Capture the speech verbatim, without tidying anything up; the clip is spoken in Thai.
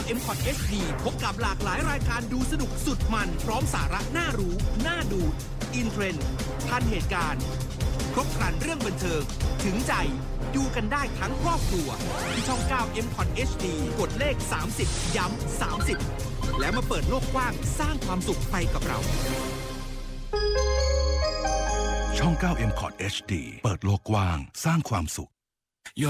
เอ็ม คอท เอช ดี พบกับหลากหลายรายการดูสนุกสุดมันพร้อมสาระน่ารู้น่าดูอินเทรนด์ทันเหตุการณ์ครบครันเรื่องบันเทิงถึงใจดูกันได้ทั้งครอบครัวที่ช่อง เก้า เอ็ม คอท เอช ดี กดเลขสามสิบย้ำสามสิบแล้วมาเปิดโลกกว้างสร้างความสุขไปกับเราช่อง เก้า เอ็ม คอท เอช ดี เปิดโลกกว้างสร้างความสุข